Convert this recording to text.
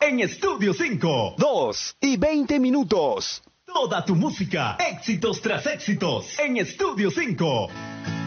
en Estudio 5. 2:20. Toda tu música, éxitos tras éxitos, en Estudio 5.